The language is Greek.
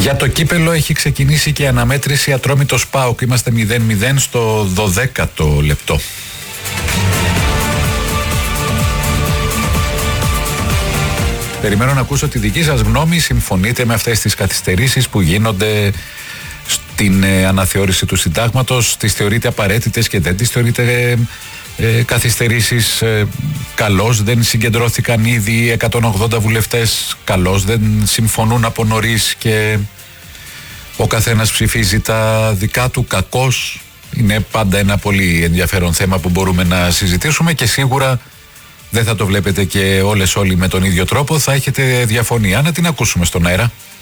Για το κύπελο έχει ξεκινήσει και η αναμέτρηση Ατρόμητος ΠΑΟΚ. Είμαστε 0-0 στο 12ο λεπτό. Περιμένω να ακούσω τη δική σας γνώμη. Συμφωνείτε με αυτές τις καθυστερήσεις που γίνονται στην αναθεώρηση του συντάγματος? Τις θεωρείτε απαραίτητες και δεν τις θεωρείτε καθυστερήσεις? Καλώς δεν συγκεντρώθηκαν ήδη 180 βουλευτές? Καλώς δεν συμφωνούν από νωρίς και ο καθένας ψηφίζει τα δικά του? Κακώς? Είναι πάντα ένα πολύ ενδιαφέρον θέμα που μπορούμε να συζητήσουμε και σίγουρα δεν θα το βλέπετε και όλοι με τον ίδιο τρόπο. Θα έχετε διαφωνία. Να την ακούσουμε στον αέρα.